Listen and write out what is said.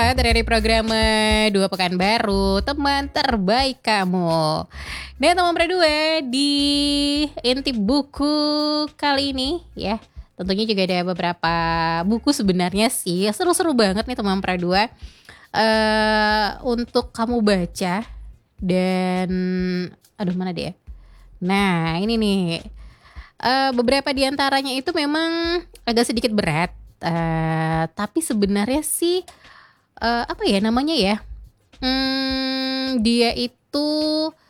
Dari program Dua Pekan Baru, teman terbaik kamu. Nah teman berdua di intip buku kali ini ya. Tentunya juga ada beberapa buku sebenarnya sih. Seru-seru banget nih teman berdua. Untuk kamu baca. Dan aduh mana dia? Nah ini nih. Beberapa diantaranya itu memang agak sedikit berat. Tapi sebenarnya sih apa ya namanya ya? Dia itu